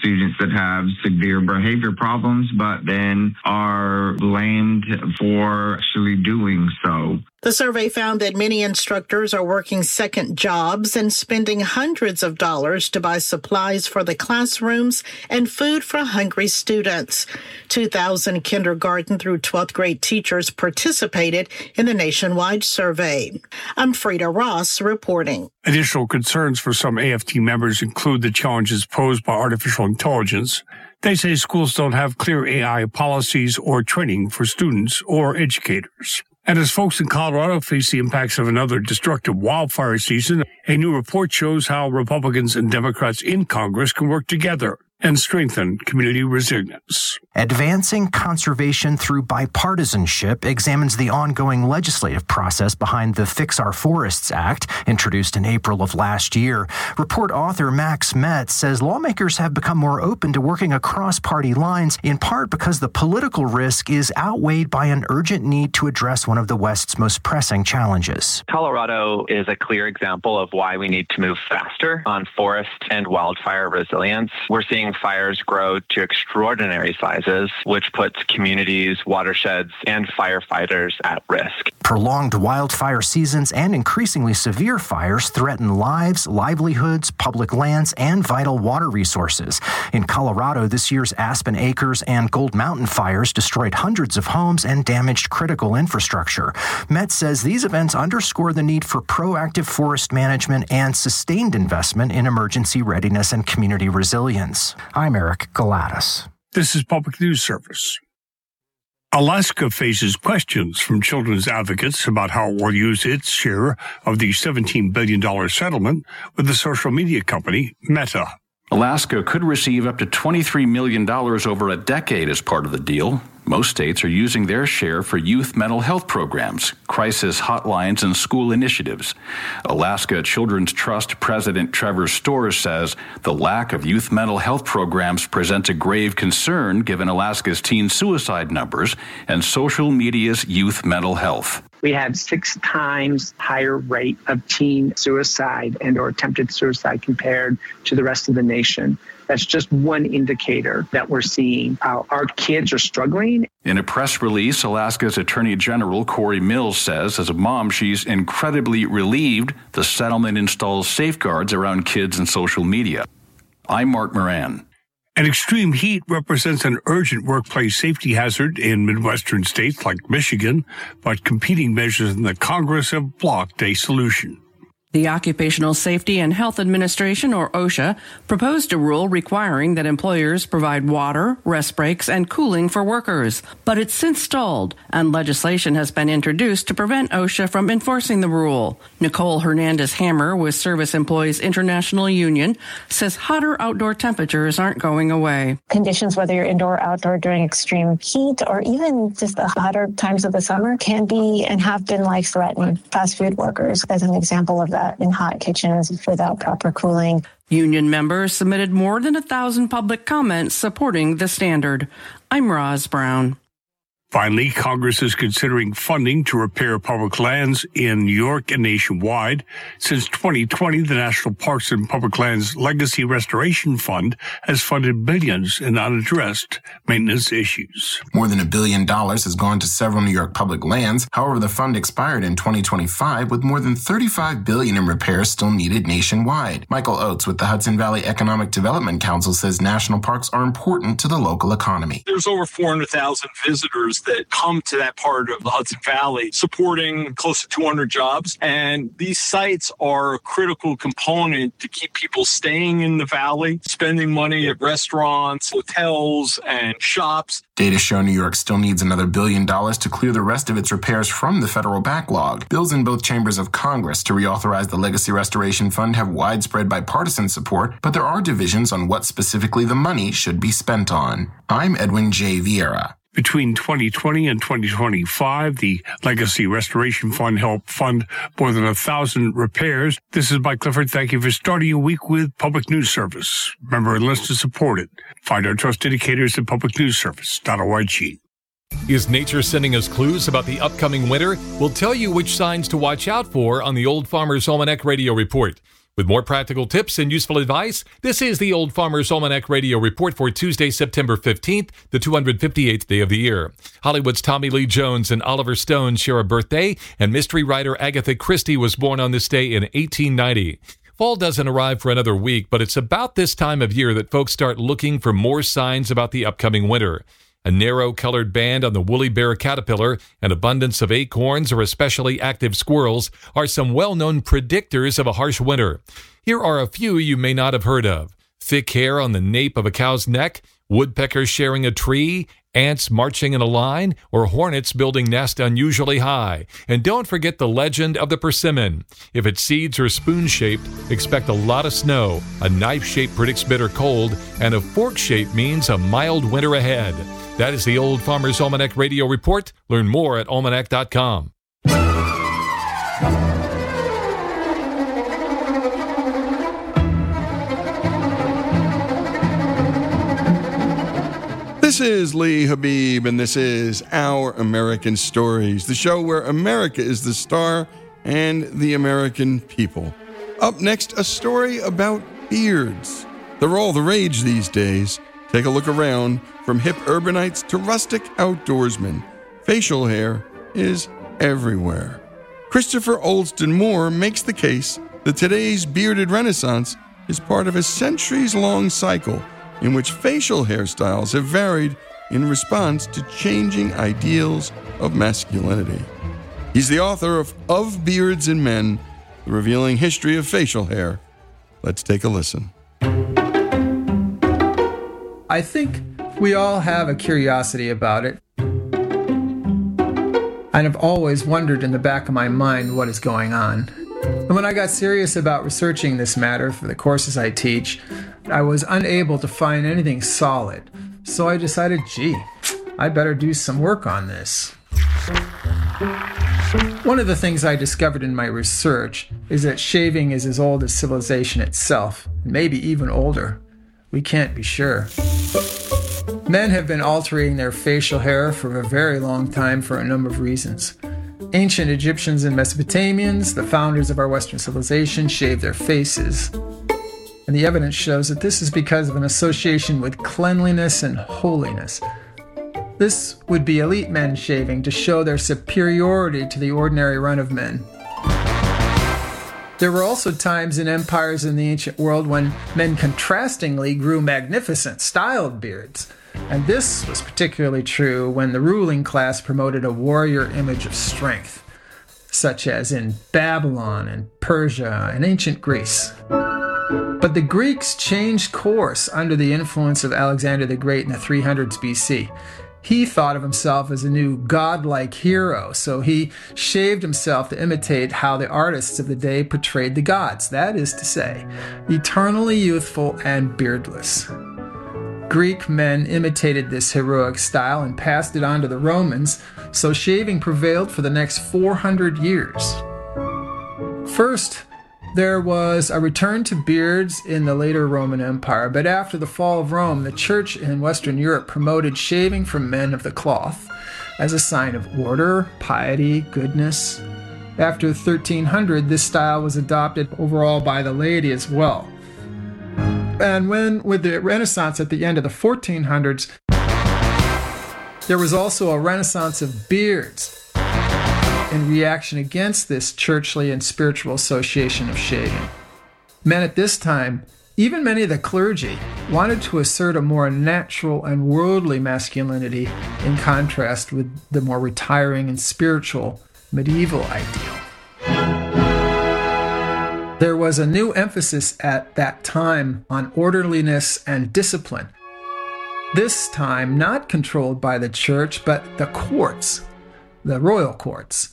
students that have severe behavior problems, but then are blamed for actually doing so. The survey found that many instructors are working second jobs and spending hundreds of dollars to buy supplies for the classrooms and food for hungry students. 2,000 kindergarten through 12th grade teachers participated in the nationwide survey. I'm Frida Ross reporting. Additional concerns for some AFT members include the challenges posed by artificial intelligence. They say schools don't have clear AI policies or training for students or educators. And as folks in Colorado face the impacts of another destructive wildfire season, a new report shows how Republicans and Democrats in Congress can work together and strengthen community resilience. Advancing Conservation Through Bipartisanship examines the ongoing legislative process behind the Fix Our Forests Act, introduced in April of last year. Report author Max Metz says lawmakers have become more open to working across party lines, in part because the political risk is outweighed by an urgent need to address one of the West's most pressing challenges. Colorado is a clear example of why we need to move faster on forest and wildfire resilience. We're seeing fires grow to extraordinary sizes, which puts communities, watersheds, and firefighters at risk. Prolonged wildfire seasons and increasingly severe fires threaten lives, livelihoods, public lands, and vital water resources. In Colorado, this year's Aspen Acres and Gold Mountain fires destroyed hundreds of homes and damaged critical infrastructure. Metz says these events underscore the need for proactive forest management and sustained investment in emergency readiness and community resilience. I'm Eric Galatis. This is Public News Service. Alaska faces questions from children's advocates about how it will use its share of the $17 billion settlement with the social media company Meta. Alaska could receive up to $23 million over a decade as part of the deal. Most states are using their share for youth mental health programs, crisis hotlines, and school initiatives. Alaska Children's Trust President Trevor Storrs says the lack of youth mental health programs presents a grave concern given Alaska's teen suicide numbers and social media's youth mental health. We had 6 times higher rate of teen suicide and or attempted suicide compared to the rest of the nation. That's just one indicator that we're seeing. Our kids are struggling. In a press release, Alaska's Attorney General Corey Mills says, as a mom, she's incredibly relieved the settlement installs safeguards around kids and social media. I'm Mark Moran. And extreme heat represents an urgent workplace safety hazard in Midwestern states like Michigan, but competing measures in the Congress have blocked a solution. The Occupational Safety and Health Administration, or OSHA, proposed a rule requiring that employers provide water, rest breaks, and cooling for workers. But it's since stalled, and legislation has been introduced to prevent OSHA from enforcing the rule. Nicole Hernandez-Hammer with Service Employees International Union says hotter outdoor temperatures aren't going away. Conditions, whether you're indoor or outdoor during extreme heat or even just the hotter times of the summer, can be and have been life-threatening. Fast food workers, as an example of that, in hot kitchens without proper cooling. Union members submitted more than 1,000 public comments supporting the standard. I'm Roz Brown. Finally, Congress is considering funding to repair public lands in New York and nationwide. Since 2020, the National Parks and Public Lands Legacy Restoration Fund has funded billions in unaddressed maintenance issues. More than $1 billion has gone to several New York public lands. However, the fund expired in 2025 with more than $35 billion in repairs still needed nationwide. Michael Oates with the Hudson Valley Economic Development Council says national parks are important to the local economy. There's over 400,000 visitors that come to that part of the Hudson Valley, supporting close to 200 jobs. And these sites are a critical component to keep people staying in the valley, spending money at restaurants, hotels, and shops. Data show New York still needs another $1 billion to clear the rest of its repairs from the federal backlog. Bills in both chambers of Congress to reauthorize the Legacy Restoration Fund have widespread bipartisan support, but there are divisions on what specifically the money should be spent on. I'm Edwin J. Vieira. Between 2020 and 2025, the Legacy Restoration Fund helped fund more than 1,000 repairs. This is Mike Clifford. Thank you for starting your week with Public News Service. Remember and list to support it. Find our trust indicators at publicnewsservice.org. Is nature sending us clues about the upcoming winter? We'll tell you which signs to watch out for on the Old Farmer's Almanac Radio Report. With more practical tips and useful advice, this is the Old Farmer's Almanac Radio Report for Tuesday, September 15th, the 258th day of the year. Hollywood's Tommy Lee Jones and Oliver Stone share a birthday, and mystery writer Agatha Christie was born on this day in 1890. Fall doesn't arrive for another week, but it's about this time of year that folks start looking for more signs about the upcoming winter. A narrow colored band on the woolly bear caterpillar, an abundance of acorns, or especially active squirrels are some well-known predictors of a harsh winter. Here are a few you may not have heard of. Thick hair on the nape of a cow's neck, woodpeckers sharing a tree, ants marching in a line, or hornets building nest unusually high. And don't forget the legend of the persimmon. If its seeds are spoon-shaped, expect a lot of snow. A knife shape predicts bitter cold, and a fork shape means a mild winter ahead. That is the Old Farmer's Almanac Radio Report. Learn more at almanac.com. This is Lee Habib, and this is Our American Stories, the show where America is the star and the American people. Up next, a story about beards. They're all the rage these days. Take a look around. From hip urbanites to rustic outdoorsmen, facial hair is everywhere. Christopher Oldston Moore makes the case that today's bearded renaissance is part of a centuries-long cycle in which facial hairstyles have varied in response to changing ideals of masculinity. He's the author of Beards and Men, the revealing history of facial hair. Let's take a listen. I think we all have a curiosity about it. And I've always wondered in the back of my mind what is going on. And when I got serious about researching this matter for the courses I teach, I was unable to find anything solid. So I decided, I better do some work on this. One of the things I discovered in my research is that shaving is as old as civilization itself, maybe even older. We can't be sure. Men have been altering their facial hair for a very long time for a number of reasons. Ancient Egyptians and Mesopotamians, the founders of our Western civilization, shaved their faces. And the evidence shows that this is because of an association with cleanliness and holiness. This would be elite men shaving to show their superiority to the ordinary run of men. There were also times in empires in the ancient world when men contrastingly grew magnificent, styled beards. And this was particularly true when the ruling class promoted a warrior image of strength, such as in Babylon and Persia and ancient Greece. But the Greeks changed course under the influence of Alexander the Great in the 300s BC. He thought of himself as a new godlike hero, so he shaved himself to imitate how the artists of the day portrayed the gods, that is to say, eternally youthful and beardless. Greek men imitated this heroic style and passed it on to the Romans, so shaving prevailed for the next 400 years. First, there was a return to beards in the later Roman Empire, but after the fall of Rome, the church in Western Europe promoted shaving for men of the cloth as a sign of order, piety, goodness. After 1300, this style was adopted overall by the laity as well. And with the Renaissance at the end of the 1400s, there was also a renaissance of beards in reaction against this churchly and spiritual association of shaving. Men at this time, even many of the clergy, wanted to assert a more natural and worldly masculinity in contrast with the more retiring and spiritual medieval ideal. There was a new emphasis at that time on orderliness and discipline. This time not controlled by the church, but the courts, the royal courts.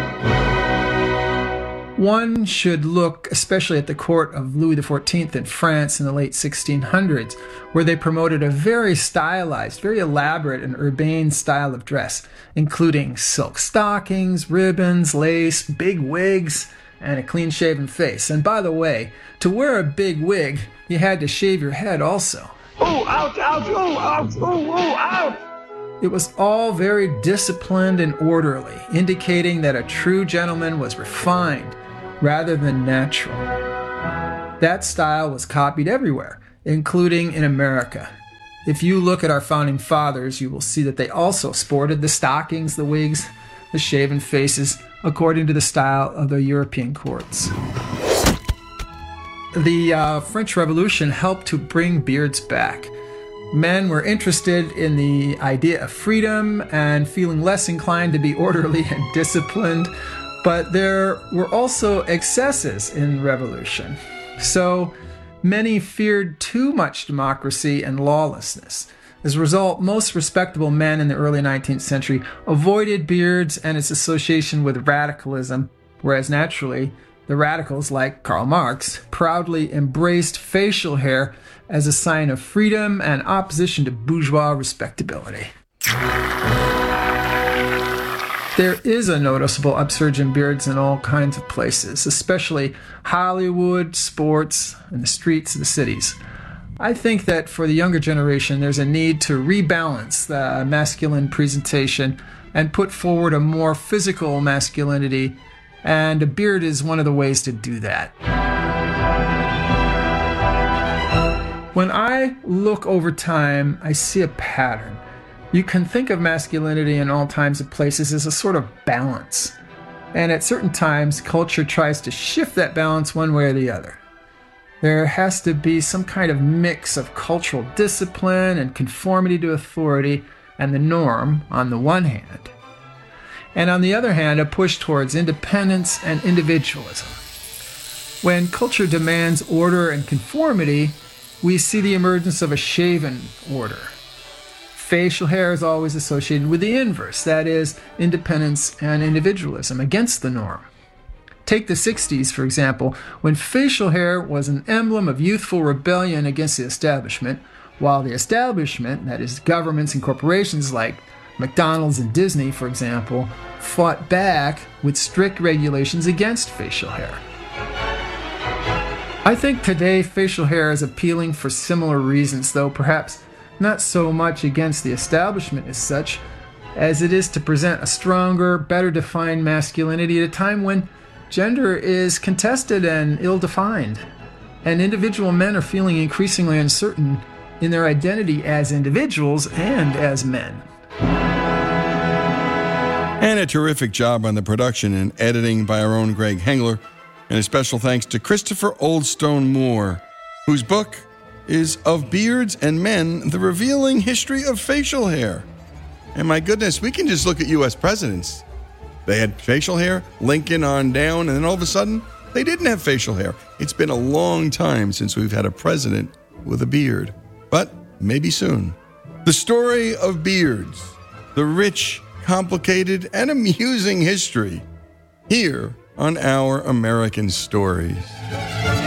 One should look especially at the court of Louis XIV in France in the late 1600s, where they promoted a very stylized, very elaborate and urbane style of dress, including silk stockings, ribbons, lace, big wigs, and a clean-shaven face. And by the way, to wear a big wig, you had to shave your head also. Oh, ouch, ouch, oh, ouch, oh, ouch! It was all very disciplined and orderly, indicating that a true gentleman was refined rather than natural. That style was copied everywhere, including in America. If you look at our founding fathers, you will see that they also sported the stockings, the wigs, the shaven faces, according to the style of the European courts. The French Revolution helped to bring beards back. Men were interested in the idea of freedom and feeling less inclined to be orderly and disciplined, but there were also excesses in revolution. So many feared too much democracy and lawlessness. As a result, most respectable men in the early 19th century avoided beards and its association with radicalism, whereas naturally, the radicals, like Karl Marx, proudly embraced facial hair as a sign of freedom and opposition to bourgeois respectability. There is a noticeable upsurge in beards in all kinds of places, especially Hollywood, sports, and the streets of the cities. I think that for the younger generation, there's a need to rebalance the masculine presentation and put forward a more physical masculinity, and a beard is one of the ways to do that. When I look over time, I see a pattern. You can think of masculinity in all times and places as a sort of balance. And at certain times, culture tries to shift that balance one way or the other. There has to be some kind of mix of cultural discipline and conformity to authority and the norm on the one hand, and on the other hand, a push towards independence and individualism. When culture demands order and conformity, we see the emergence of a shaven order. Facial hair is always associated with the inverse, that is, independence and individualism against the norm. Take the 60s, for example, when facial hair was an emblem of youthful rebellion against the establishment, while the establishment, that is, governments and corporations like McDonald's and Disney, for example, fought back with strict regulations against facial hair. I think today facial hair is appealing for similar reasons, though perhaps not so much against the establishment as such, as it is to present a stronger, better defined masculinity at a time when gender is contested and ill-defined, and individual men are feeling increasingly uncertain in their identity as individuals and as men. And a terrific job on the production and editing by our own Greg Hengler, and a special thanks to Christopher Oldstone Moore, whose book is Of Beards and Men, The Revealing History of Facial Hair. And my goodness, we can just look at U.S. presidents. They had facial hair, Lincoln on down, and then all of a sudden, they didn't have facial hair. It's been a long time since we've had a president with a beard. But maybe soon. The story of beards, the rich, complicated, and amusing history, here on Our American Stories.